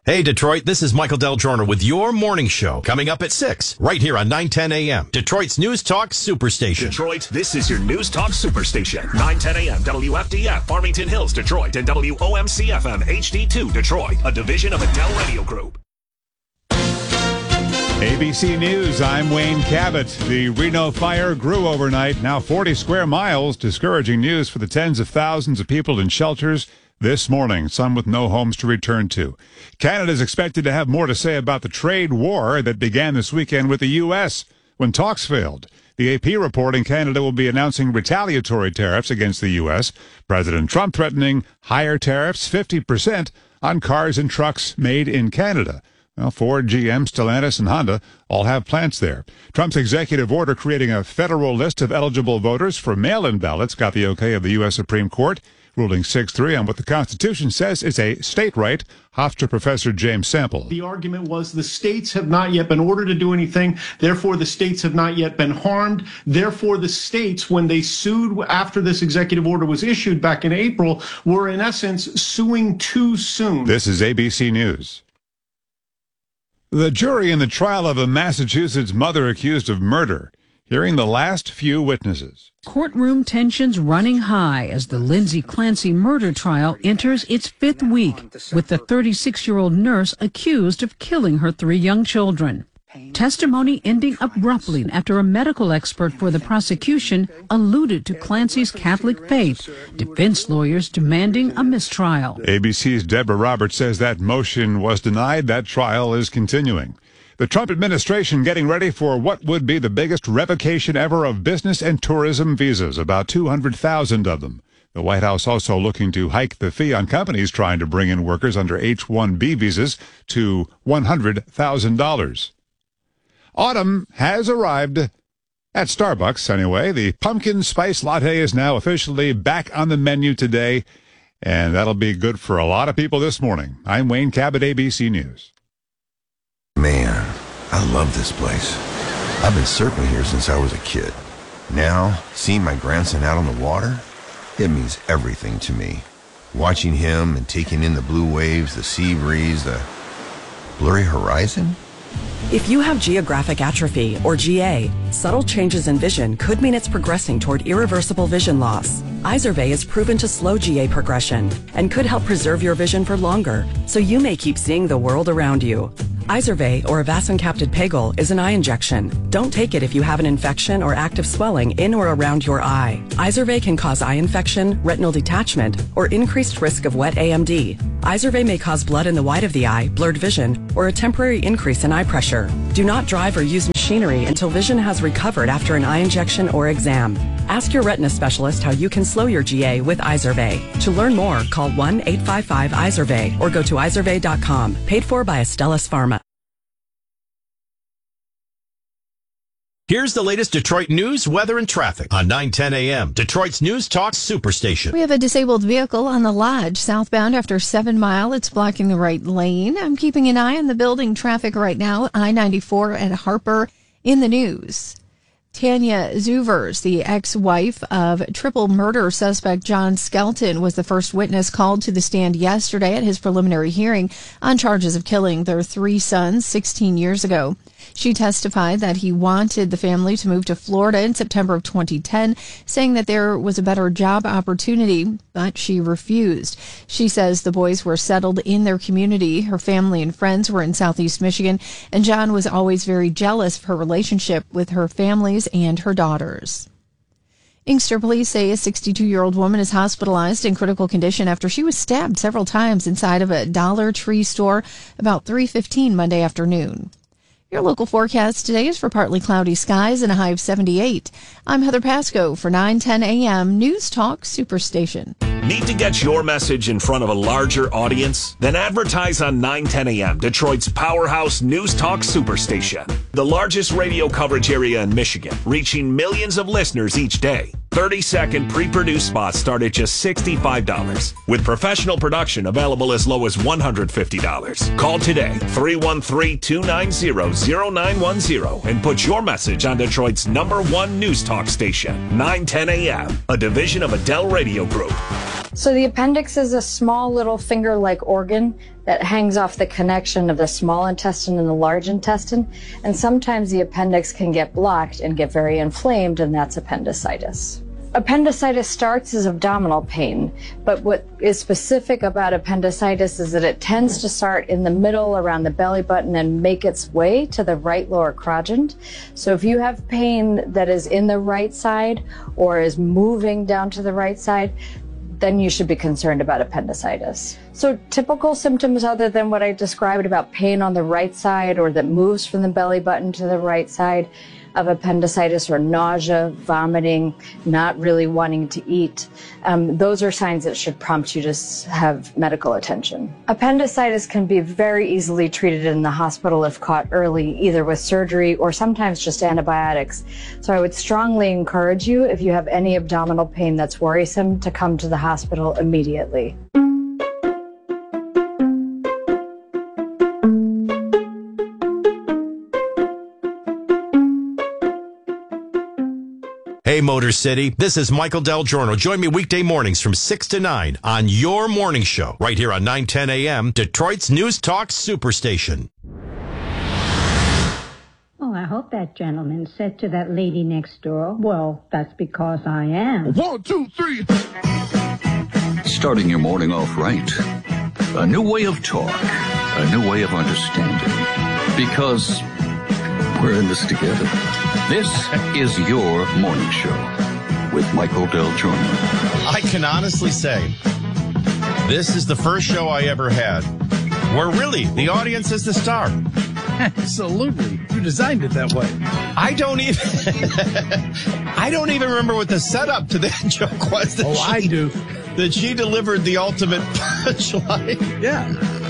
Hey, Detroit, this is Michael Del Giorno with your morning show coming up at 6, right here on 910 a.m. Detroit's News Talk Superstation. Detroit, this is your News Talk Superstation. 910 a.m. WFDF, Farmington Hills, Detroit, and WOMC-FM HD2, Detroit, a division of Adele Radio Group. ABC News, I'm Wayne Cabot. The Reno fire grew overnight, now 40 square miles. Discouraging news for the tens of thousands of people in shelters this morning, some with no homes to return to. Canada is expected to have more to say about the trade war that began this weekend with the U.S. when talks failed. The AP reporting Canada will be announcing retaliatory tariffs against the U.S. President Trump threatening higher tariffs, 50% on cars and trucks made in Canada. Well, Ford, GM, Stellantis, and Honda all have plants there. Trump's executive order creating a federal list of eligible voters for mail-in ballots got the okay of the U.S. Supreme Court, ruling 6-3 on what the Constitution says is a state right. Hofstra professor James Sample. The argument was the states have not yet been ordered to do anything. Therefore, the states have not yet been harmed. Therefore, the states, when they sued after this executive order was issued back in April, were in essence suing too soon. This is ABC News. The jury in the trial of a Massachusetts mother accused of murder, hearing the last few witnesses. Courtroom tensions running high as the Lindsay Clancy murder trial enters its fifth week, with the 36-year-old nurse accused of killing her 3 young children. Testimony ending abruptly after a medical expert for the prosecution alluded to Clancy's Catholic faith, defense lawyers demanding a mistrial. ABC's Deborah Roberts says that motion was denied. That trial is continuing. The Trump administration getting ready for what would be the biggest revocation ever of business and tourism visas, about 200,000 of them. The White House also looking to hike the fee on companies trying to bring in workers under H-1B visas to $100,000. Autumn has arrived at Starbucks, anyway. The pumpkin spice latte is now officially back on the menu today, and that'll be good for a lot of people this morning. I'm Wayne Cabot, ABC News. Man, I love this place. I've been surfing here since I was a kid. Now, seeing my grandson out on the water, it means everything to me. Watching him and taking in the blue waves, the sea breeze, the blurry horizon. If you have geographic atrophy, or GA, subtle changes in vision could mean it's progressing toward irreversible vision loss. Izervay is proven to slow GA progression and could help preserve your vision for longer, so you may keep seeing the world around you. Izervay, or avacincaptad pegol, is an eye injection. Don't take it if you have an infection or active swelling in or around your eye. Izervay can cause eye infection, retinal detachment, or increased risk of wet AMD. Izervay may cause blood in the white of the eye, blurred vision, or a temporary increase in eye pressure. Do not drive or use machinery until vision has recovered after an eye injection or exam. Ask your retina specialist how you can slow your GA with Izervay. To learn more, call 1-855-IZERVAY or go to izervay.com. Paid for by Astellas Pharma. Here's the latest Detroit news, weather, and traffic on 910 a.m. Detroit's News Talk Superstation. We have a disabled vehicle on the Lodge southbound after 7 Mile. It's blocking the right lane. I'm keeping an eye on the building traffic right now. I-94 at Harper in the news. Tanya Zuvers, the ex-wife of triple murder suspect John Skelton, was the first witness called to the stand yesterday at his preliminary hearing on charges of killing their 3 sons 16 years ago. She testified that he wanted the family to move to Florida in September of 2010, saying that there was a better job opportunity, but she refused. She says the boys were settled in their community. Her family and friends were in Southeast Michigan, and John was always very jealous of her relationship with her families and her daughters. Inkster police say a 62-year-old woman is hospitalized in critical condition after she was stabbed several times inside of a Dollar Tree store about 3:15 Monday afternoon. Your local forecast today is for partly cloudy skies and a high of 78. I'm Heather Pasco for 910 a.m. News Talk Superstation. Need to get your message in front of a larger audience? Then advertise on 910 a.m., Detroit's powerhouse News Talk Superstation. The largest radio coverage area in Michigan, reaching millions of listeners each day. 30-second pre-produced spots start at just $65, with professional production available as low as $150. Call today, 313-290-0910, and put your message on Detroit's #1 news talk station, 910 a.m., a division of Adele Radio Group. So the appendix is a small little finger-like organ that hangs off the connection of the small intestine and the large intestine. And sometimes the appendix can get blocked and get very inflamed, and that's appendicitis. Appendicitis starts as abdominal pain, but what is specific about appendicitis is that it tends to start in the middle around the belly button and make its way to the right lower quadrant. So if you have pain that is in the right side or is moving down to the right side, then you should be concerned about appendicitis. So typical symptoms other than what I described about pain on the right side or that moves from the belly button to the right side of appendicitis or nausea, vomiting, not really wanting to eat. Those are signs that should prompt you to have medical attention. Appendicitis can be very easily treated in the hospital if caught early, either with surgery or sometimes just antibiotics. So I would strongly encourage you, if you have any abdominal pain that's worrisome, to come to the hospital immediately. Hey, Motor City, this is Michael Del Giorno. Join me weekday mornings from 6 to 9 on your morning show, right here on 910 AM, Detroit's News Talk Superstation. Oh, I hope that gentleman said to that lady next door, well, that's because I am. 1, 2, 3. Starting your morning off right. A new way of talk. A new way of understanding. Because we're in this together. This is your morning show with Michael Del Giorno. I can honestly say this is the first show I ever had where really the audience is the star. Absolutely. You designed it that way. I don't even remember what the setup to that joke was. I do. That she delivered the ultimate punchline. Yeah.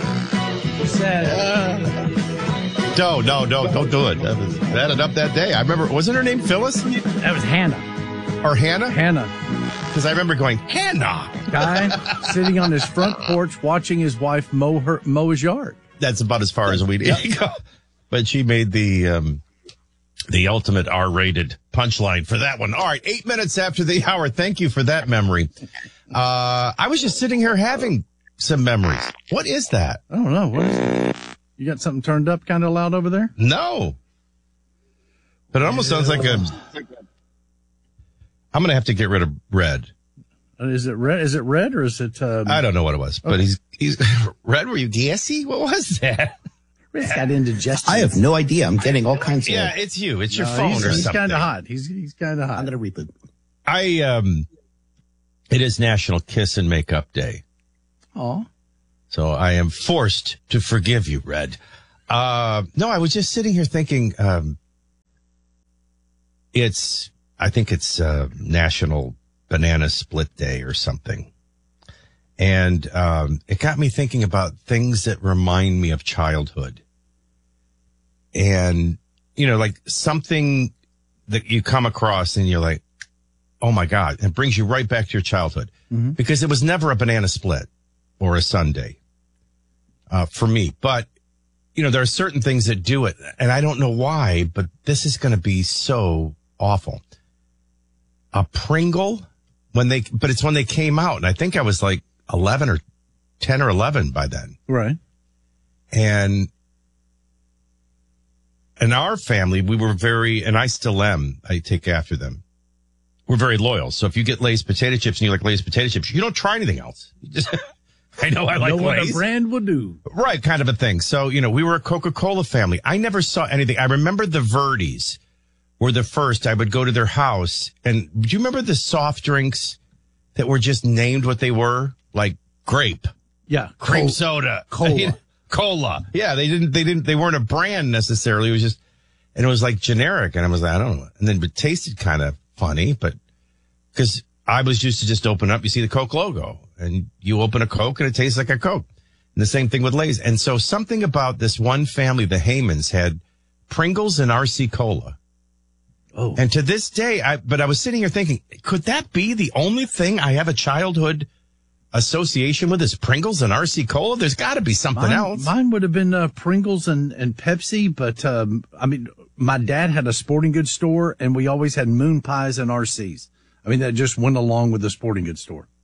Sad. No, don't do it. That was bad enough that day. I remember, wasn't her name Phyllis? That was Hannah. Or Hannah? Hannah. Because I remember going, Hannah! Guy sitting on his front porch watching his wife mow his yard. That's about as far as we need to go. But she made the ultimate R-rated punchline for that one. All right, 8 minutes after the hour. Thank you for that memory. I was just sitting here having some memories. What is that? I don't know. What is it? You got something turned up kind of loud over there? No. But it almost sounds like I'm going to have to get rid of Red. Is it red? Is it red or is it? I don't know what it was, but he's Red. Were you gassy? What was that? Red's got indigestion. I have no idea. I'm getting all kinds of. Yeah, it's you. It's your phone or something. He's kind of hot. He's kind of hot. I'm going to read it. It is National Kiss and Makeup Day. Oh. So I am forced to forgive you, Red. No, I was just sitting here thinking, I think it's National Banana Split Day or something. And it got me thinking about things that remind me of childhood. And, you know, like something that you come across and you're like, oh my God, it brings you right back to your childhood. Mm-hmm. Because it was never a banana split or a sundae. For me, but you know, there are certain things that do it, and I don't know why, but this is going to be so awful. A Pringle but it's when they came out, and I think I was like 10 or 11 by then. Right. And in our family, we were and I still am, I take after them. We're very loyal. So if you get Lay's potato chips and you like Lay's potato chips, you don't try anything else. You just I know I like Lay's. What a brand would do. Right, kind of a thing. So, you know, we were a Coca-Cola family. I never saw anything. I remember the Verdes were the first. I would go to their house. And do you remember the soft drinks that were just named what they were? Like grape. Yeah. Cream soda. Cola. Cola. Yeah, they weren't a brand necessarily. It was just, and it was like generic. And I was like, I don't know. And then it tasted kind of funny, but because I was used to just open up, you see the Coke logo, and you open a Coke and it tastes like a Coke. And the same thing with Lay's. And so something about this one family, the Haymans, had Pringles and RC Cola. Oh. And to this day, I was sitting here thinking, could that be the only thing I have a childhood association with is Pringles and RC Cola? There's got to be something else. Mine would have been Pringles and Pepsi, but I mean, my dad had a sporting goods store, and we always had moon pies and RCs. I mean, that just went along with the sporting goods store.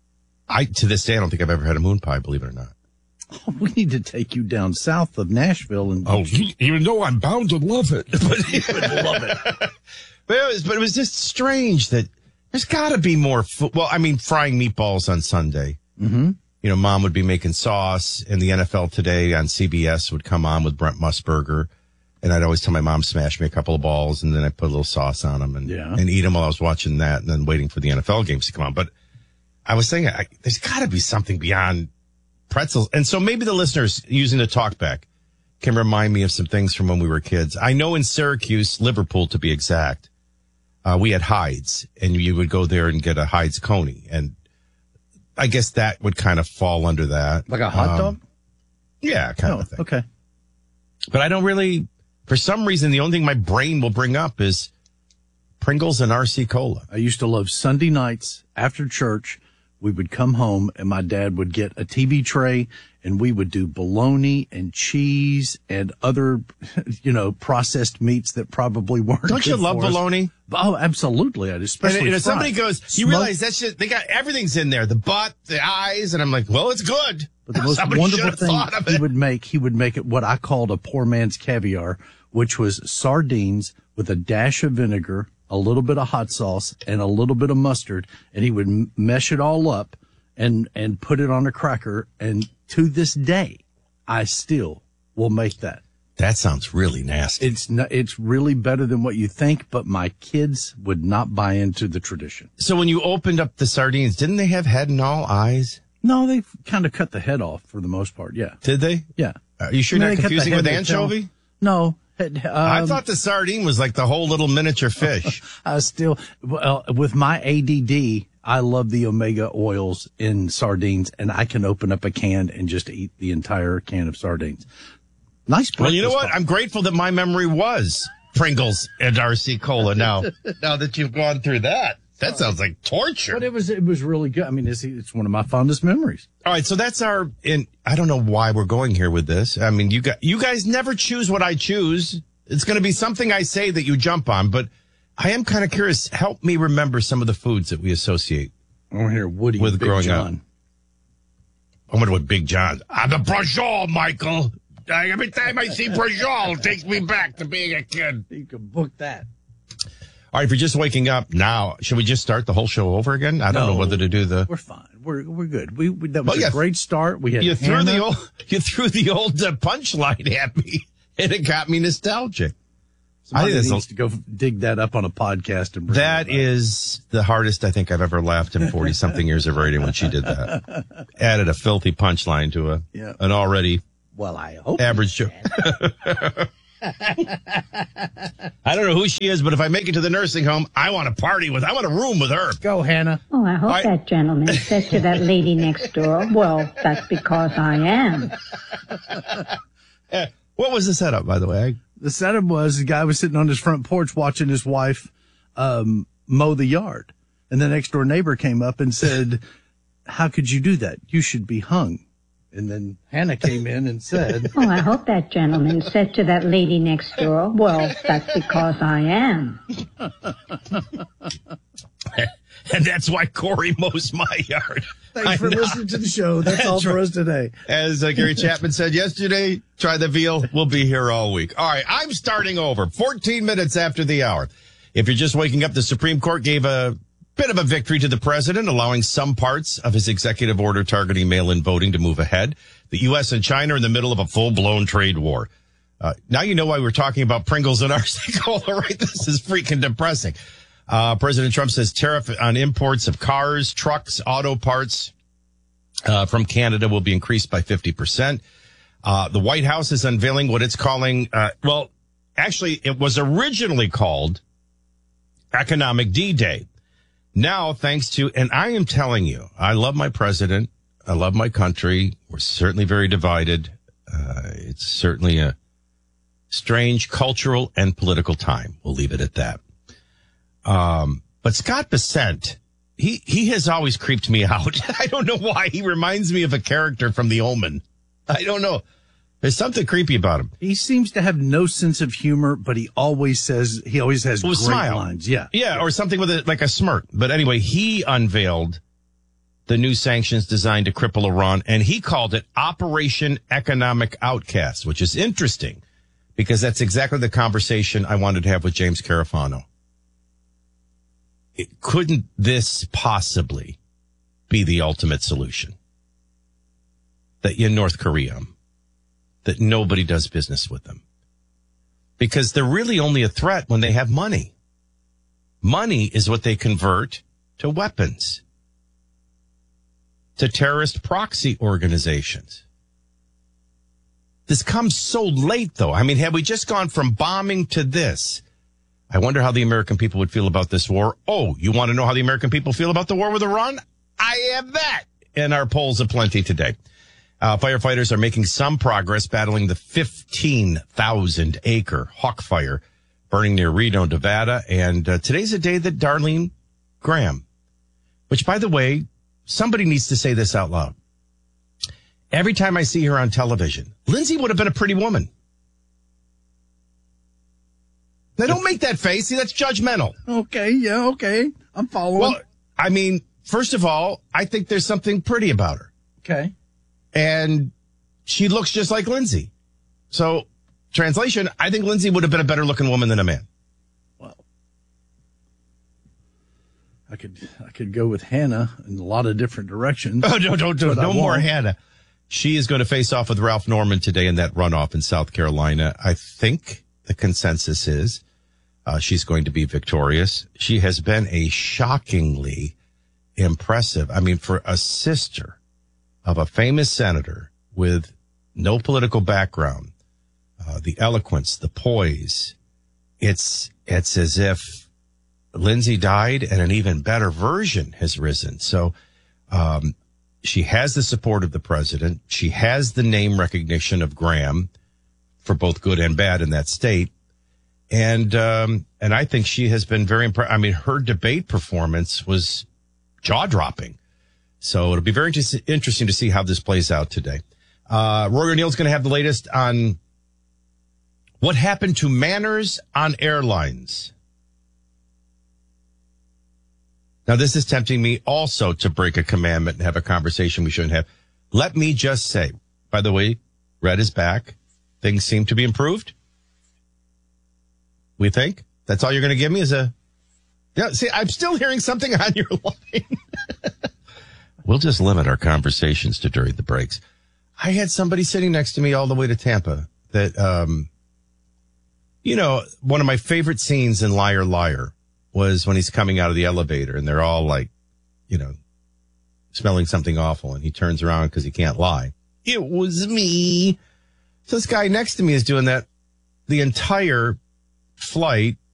To this day, I don't think I've ever had a moon pie, believe it or not. Oh, we need to take you down south of Nashville. And even though I'm bound to love it. But you would love it. But it was just strange that there's got to be more food. Well, I mean, frying meatballs on Sunday. Mm-hmm. You know, Mom would be making sauce, and the NFL Today on CBS would come on with Brent Musburger. And I'd always tell my mom, smash me a couple of balls, and then I'd put a little sauce on them and eat them while I was watching that and then waiting for the NFL games to come on. But I was saying, there's got to be something beyond pretzels. And so maybe the listeners using the talkback can remind me of some things from when we were kids. I know in Syracuse, Liverpool to be exact, we had Hyde's, and you would go there and get a Hyde's Coney. And I guess that would kind of fall under that. Like a hot dog? Yeah, kind of a thing. Okay. But I don't really, for some reason, the only thing my brain will bring up is Pringles and RC Cola. I used to love Sunday nights after church. We would come home and my dad would get a TV tray and we would do bologna and cheese and other, processed meats that probably weren't. Don't you love bologna? Oh, absolutely. Especially if somebody goes, you realize that shit, they got everything's in there, the butt, the eyes, and I'm like, well, it's good. But the most wonderful thing he would make it what I called a poor man's caviar, which was sardines with a dash of vinegar, a little bit of hot sauce, and a little bit of mustard, and he would mesh it all up and put it on a cracker. And to this day, I still will make that. That sounds really nasty. It's really better than what you think, but my kids would not buy into the tradition. So when you opened up the sardines, didn't they have head and all eyes? No, they kind of cut the head off for the most part. Yeah. Did they? Yeah. Are you sure you're not confusing with anchovy? No. I thought the sardine was like the whole little miniature fish. With my ADD, I love the omega oils in sardines, and I can open up a can and just eat the entire can of sardines. Nice. Well, you know what? I'm grateful that my memory was Pringles and RC Cola. Now that you've gone through that. That sounds like torture. But it was really good. I mean, it's one of my fondest memories. All right, so that's I don't know why we're going here with this. I mean, you guys never choose what I choose. It's going to be something I say that you jump on, but I am kind of curious. Help me remember some of the foods that we associate with growing John. up. I wonder what Big John. The Brajol, Michael. Every time I see Brajol, it takes me back to being a kid. You can book that. All right, if you're just waking up now, should we just start the whole show over again? I don't know whether to do We're fine. We're good. That was a great start. We had you threw the old punchline at me, and it got me nostalgic. Somebody needs to go dig that up on a podcast and bring that is the hardest I think I've ever laughed in 40-something years of radio when she did that. Added a filthy punchline to an already I hope average show. I don't know who she is, but if I make it to the nursing home, I want a room with her. Go, Hannah. Oh, I hope that gentleman said to that lady next door, well, that's because I am. What was the setup, by the way? The setup was the guy was sitting on his front porch watching his wife mow the yard. And the next door neighbor came up and said, how could you do that? You should be hung. And then Hannah came in and said, oh, I hope that gentleman said to that lady next door, well, that's because I am. And that's why Corey mows my yard. Thanks for listening to the show. That's all for us today. As Gary Chapman said yesterday, try the veal. We'll be here all week. All right, I'm starting over. 14 minutes after the hour. If you're just waking up, the Supreme Court gave a bit of a victory to the president, allowing some parts of his executive order targeting mail-in voting to move ahead. The U.S. and China are in the middle of a full-blown trade war. Now you know why we're talking about Pringles and RC Cola, right? This is freaking depressing. President Trump says tariff on imports of cars, trucks, auto parts from Canada will be increased by 50%. The White House is unveiling what it's calling, actually, it was originally called Economic D-Day. Now, thanks to, and I am telling you, I love my president. I love my country. We're certainly very divided. It's certainly a strange cultural and political time. We'll leave it at that. But Scott Bessent, he has always creeped me out. I don't know why. He reminds me of a character from The Omen. I don't know. There's something creepy about him. He seems to have no sense of humor, but he always has great smile. lines. Yeah. Yeah, or something with like a smirk. But anyway, he unveiled the new sanctions designed to cripple Iran, and he called it Operation Economic Outcast, which is interesting because that's exactly the conversation I wanted to have with James Carafano. Couldn't this possibly be the ultimate solution? That in North Korea, that nobody does business with them. Because they're really only a threat when they have money. Money is what they convert to weapons, to terrorist proxy organizations. This comes so late, though. I mean, had we just gone from bombing to this, I wonder how the American people would feel about this war. Oh, you want to know how the American people feel about the war with Iran? I have that in our polls aplenty today. Firefighters are making some progress battling the 15,000-acre Hawk Fire burning near Reno, Nevada. And today's a day that Darlene Graham, which, by the way, somebody needs to say this out loud. Every time I see her on television, Lindsay would have been a pretty woman. Now, don't make that face. See, that's judgmental. Okay, yeah, okay. I'm following. Well, I mean, first of all, I think there's something pretty about her. Okay. And she looks just like Lindsay. So, translation, I think Lindsay would have been a better looking woman than a man. Well, I could go with Hannah in a lot of different directions. Oh, no more Hannah. She is going to face off with Ralph Norman today in that runoff in South Carolina. I think the consensus is she's going to be victorious. She has been a shockingly impressive, I mean, for a sister of a famous senator with no political background, the eloquence, the poise, it's as if Lindsay died and an even better version has risen. So, she has the support of the president. She has the name recognition of Graham for both good and bad in that state. And I think she has been very impressed. I mean, her debate performance was jaw-dropping. So it'll be very interesting to see how this plays out today. Rory O'Neill's going to have the latest on what happened to manners on airlines. Now, this is tempting me also to break a commandment and have a conversation we shouldn't have. Let me just say, by the way, Red is back. Things seem to be improved. We think? That's all you're going to give me is a... Yeah, see, I'm still hearing something on your line. We'll just limit our conversations to during the breaks. I had somebody sitting next to me all the way to Tampa that, one of my favorite scenes in Liar Liar was when he's coming out of the elevator and they're all like, smelling something awful. And he turns around because he can't lie. It was me. So this guy next to me is doing that the entire flight.